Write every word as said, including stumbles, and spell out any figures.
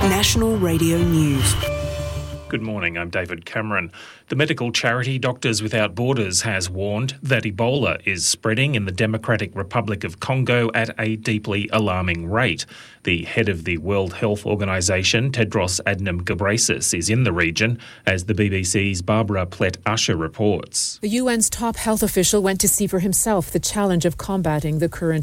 National Radio News. Good morning, I'm David Cameron. The medical charity Doctors Without Borders has warned that Ebola is spreading in the Democratic Republic of Congo at a deeply alarming rate. The head of the World Health Organization, Tedros Adhanom Ghebreyesus, is in the region, as the B B C's Barbara Plett-Usher reports. The U N's top health official went to see for himself the challenge of combating the current